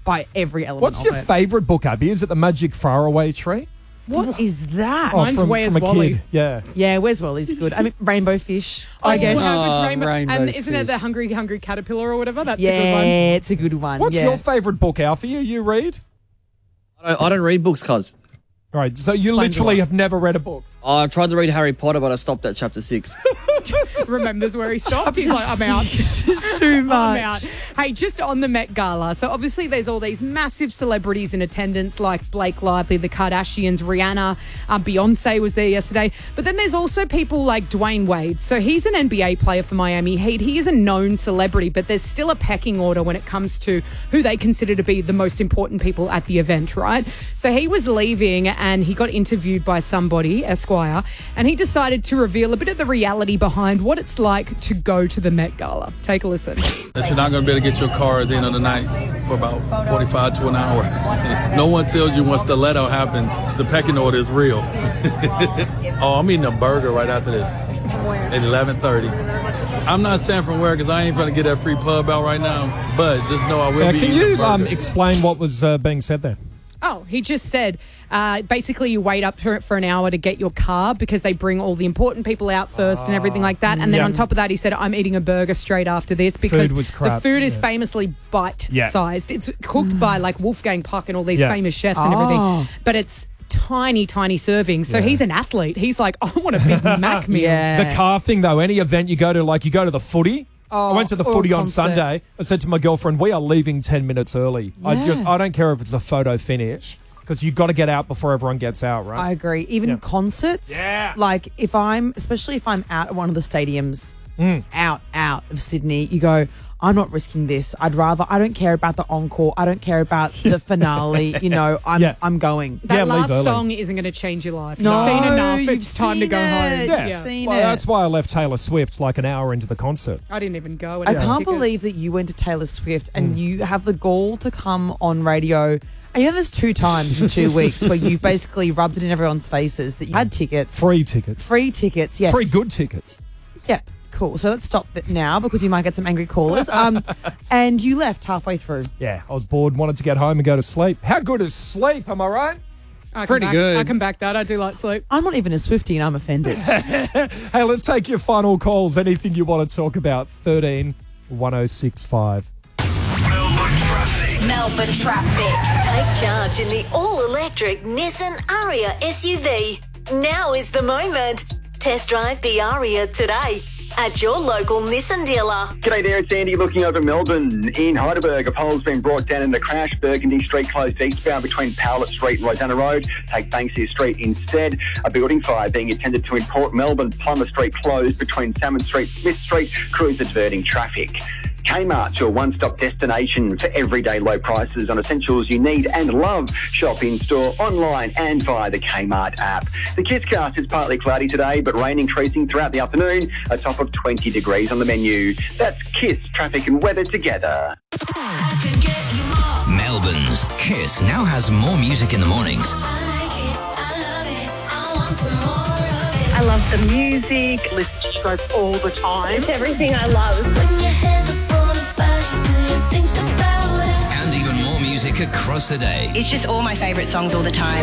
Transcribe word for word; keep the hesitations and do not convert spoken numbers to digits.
by every element What's of your it. favourite book, Abby? Is it The Magic Faraway Tree? What is that? Oh, Mine's from, Where's from a Wally? kid. Yeah. Yeah, Where's Wally's good. I mean, Rainbow Fish, I Oh, guess. what happens, Oh, Rainbow- Rainbow and isn't it Fish. the Hungry Hungry Caterpillar or whatever? That's Yeah, a good one. it's a good one. What's yeah. your favourite book, Alfie? You read? I don't, I don't read books, cuz. Right, so you Explain literally why. have never read a book. I tried to read Harry Potter, but I stopped at chapter six. Remembers where he stopped. He's like, I'm out. This is too much. I'm out. Hey, just on the Met Gala. So obviously there's all these massive celebrities in attendance like Blake Lively, the Kardashians, Rihanna, um, Beyonce was there yesterday. But then there's also people like Dwayne Wade. So he's an N B A player for Miami Heat. He is a known celebrity, but there's still a pecking order when it comes to who they consider to be the most important people at the event, right? So he was leaving and he got interviewed by somebody, Esquire, and he decided to reveal a bit of the reality behind what it's like to go to the Met Gala. Take a listen. That you're not going to be able to get your car at the end of the night for about forty-five to an hour. No one tells you once the let-out happens, the pecking order is real. Oh, I'm eating a burger right after this at eleven thirty. I'm not saying from where because I ain't going to get that free pub out right now, but just know I will Uh, be can eating a you burger. um, explain what was uh, being said there? Oh, he just said uh, basically you wait up for, for an hour to get your car because they bring all the important people out first and everything like that. And then Yeah. on top of that, he said, I'm eating a burger straight after this because Food was crap. the food is Yeah. famously bite-sized. It's cooked by like Wolfgang Puck and all these Yeah. famous chefs and Oh. everything. But it's tiny, tiny servings. So Yeah. he's an athlete. He's like, I want a Big Mac meal. Yeah. The car thing, though, any event you go to, like you go to the footy. Oh, I went to the or a footy on concert. Sunday. I said to my girlfriend, we are leaving ten minutes early. I Yeah. just, I don't care if it's a photo finish because you've got to get out before everyone gets out, right? I agree. Even Yeah. concerts. Yeah. Like if I'm, especially if I'm out at one of the stadiums, Mm. out, out of Sydney, you go, I'm not risking this. I'd rather, I don't care about the encore. I don't care about the finale. You know, I'm, Yeah. I'm going. That Yeah, leave last early. song isn't going to change your life. No, You've seen enough. you've It's time to seen go it. home. Yeah. yeah. seen Well, it. that's why I left Taylor Swift like an hour into the concert. I didn't even go. I and can't tickets. believe that you went to Taylor Swift Mm. and you have the gall to come on radio. And you know, there's two times in two weeks where you've basically rubbed it in everyone's faces that you had tickets, Free tickets. free tickets. Yeah. Free good tickets. Yeah. Cool. So let's stop it now because you might get some angry callers. Um, and you left halfway through. Yeah, I was bored, wanted to get home and go to sleep. How good is sleep, am I right? I can pretty back- good. I can back that. I do like sleep. I'm not even a Swiftie and I'm offended. Hey, let's take your final calls. Anything you want to talk about? thirteen one oh six five. Melbourne traffic. Take charge in the all-electric Nissan Ariya S U V. Now is the moment. Test drive the Ariya today at your local Nissan dealer. G'day there, it's Andy looking over Melbourne. In Heidelberg, a pole's been brought down in the crash. Burgundy Street closed eastbound between Powlett Street and Rosanna Road. Take Banksia Street instead. A building fire being attended to in Port Melbourne. Plummer Street closed between Salmon Street, Smith Street. Crews are diverting traffic. Kmart's your one-stop destination for everyday low prices on essentials you need and love. Shop in-store, online and via the Kmart app. The Kisscast is partly cloudy today, but rain increasing throughout the afternoon, a top of twenty degrees on the menu. That's Kiss, traffic and weather together. Melbourne's Kiss now has more music in the mornings. I love the music, listen to shows all the time. It's everything I love. And even more music across the day. It's just all my favourite songs all the time.